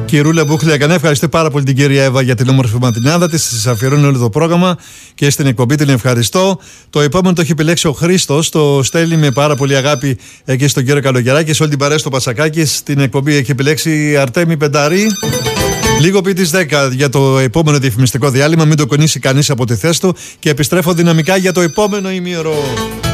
Κυρούλα Μπούχλια Κανέ, ευχαριστώ πάρα πολύ την κυρία Εύα για την όμορφη ματινάδα της. Της αφιερώνει όλο το πρόγραμμα και στην εκπομπή την ευχαριστώ. Το επόμενο το έχει επιλέξει ο Χρήστος. Το στέλνει με πάρα πολύ αγάπη εκεί στον κύριο Καλογεράκη, σε όλη την παρέα στο Πασακάκι. Στην εκπομπή έχει επιλέξει Αρτέμι Πενταρή. Λίγο πριν τις 10 για το επόμενο διαφημιστικό διάλειμμα. Μην το κονίσει κανείς από τη θέση του και επιστρέφω δυναμικά για το επόμενο ημίωρο.